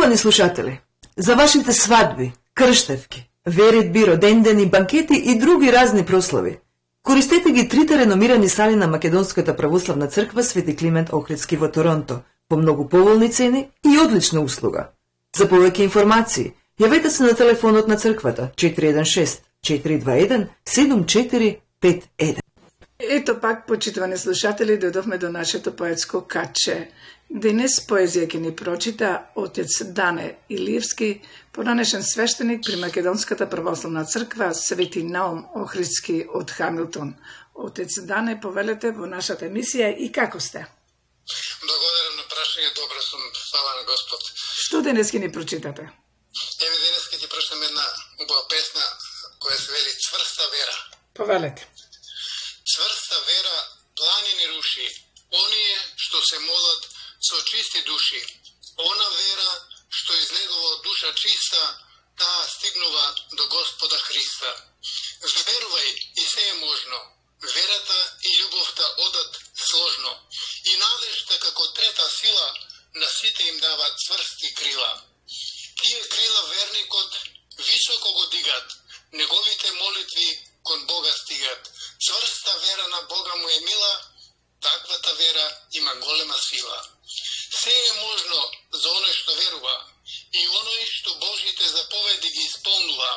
Почитувани слушатели, за вашите свадби, крштевки, веридби, родендени, банкети и други разни прослави, користете ги трите реномирани сали на Македонската православна црква Свети Климент Охридски во Торонто по многу поволни цени и одлична услуга. За повеќе информации, јавете се на телефонот на црквата 416 421 7451. Ето пак, почитувани слушатели, дојдовме до нашето поетско каче. Денес поезија ќе ни прочита отец Дане Илиевски, поранешен свештеник при Македонската православна црква Свети Наум Охридски од Хамилтон. Отец Дане, повелете во нашата емисија и како сте? Благодарам на прашање, добро сум, слава на Господ. Што денес ќе ни прочитате? Еве денес ќе ти прочитам една убава песна која се вели Цврста вера. Повелете. Цврста вера планини руши, оние што се молат со чисти души. Она вера што излегува од душа чиста, таа стигнува до Господа Христа. Верувај и се е можно. Верата и љубовта одат сложно. И надежта како трета сила на сите им дава цврсти крила. Тие крила верникот високо го дигат, неговите молитви кон Бога стигат. Цврста вера на Бога му е мила, таквата вера има голема сила. Се е можно за оној што верува и оној што Божите заповеди ги исполнува.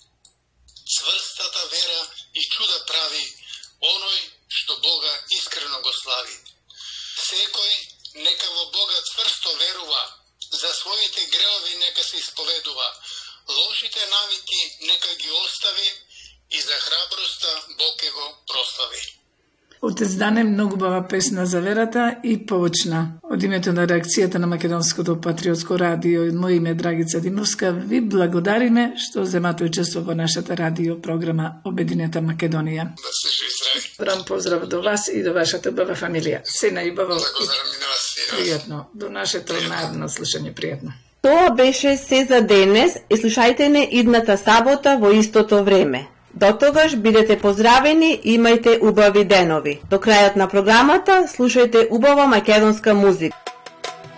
Цврстата вера и чуда прави оној што Бога искрено го слави. Секој нека во Бога цврсто верува, за своите греови нека се исповедува, лошите навики нека ги остави и за храброста Бог ќе го прослави. Отец Дане, многу бава песна за верата и поучна. Од името на реакцијата на Македонското патриотско радио и моје име Драгица Димовска, ви благодариме што земате учество во нашата радио програма Обединета Македонија. Да се здрави. Прам поздрав до вас и до вашата бава фамилија. Се најубаво. Благодарам и на вас. Пријатно. До нашето наредно слушање пријатно. Тоа беше се за денес и слушајте не идната сабота во истото време. До тогаш бидете поздравени и имајте убави денови. До крајот на програмата слушајте убава македонска музика.